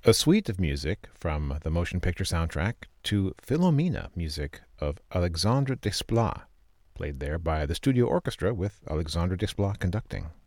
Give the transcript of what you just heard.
A suite of music from the motion picture soundtrack to Philomena, music of Alexandre Desplat, played there by the studio orchestra with Alexandre Desplat conducting.